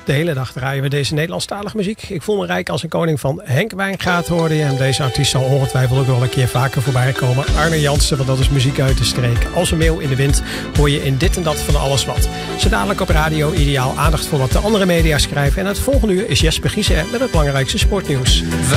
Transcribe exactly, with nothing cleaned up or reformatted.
De hele dag draaien we deze Nederlandstalige muziek. Ik voel me rijk als een koning van Henk Wijngaard, hoorde je. En deze artiest zal ongetwijfeld ook wel een keer vaker voorbij komen. Arne Jansen, want dat is muziek uit de streek. Als een meeuw in de wind hoor je in dit en dat van alles wat. Zo dadelijk op Radio Ideaal aandacht voor wat de andere media schrijven. En het volgende uur is Jesper Gieser met het belangrijkste sportnieuws.